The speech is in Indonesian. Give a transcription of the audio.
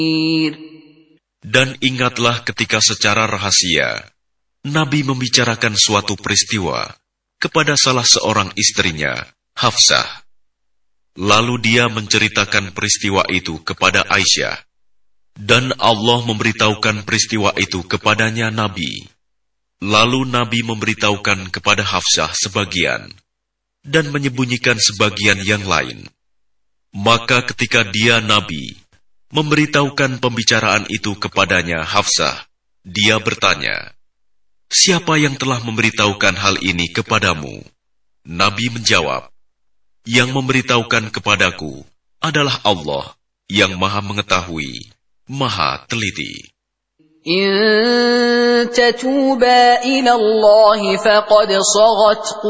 Dan ingatlah ketika secara rahasia, Nabi membicarakan suatu peristiwa kepada salah seorang istrinya, Hafsah. Lalu dia menceritakan peristiwa itu kepada Aisyah. Dan Allah memberitahukan peristiwa itu kepadanya Nabi. Lalu Nabi memberitahukan kepada Hafsah sebagian, dan menyembunyikan sebagian yang lain. Maka ketika dia Nabi memberitahukan pembicaraan itu kepadanya Hafsah, dia bertanya, "Siapa yang telah memberitahukan hal ini kepadamu?" Nabi menjawab, "Yang memberitahukan kepadaku adalah Allah yang Maha Mengetahui, Maha Teliti." إن تتوبا إلى الله فقد صغت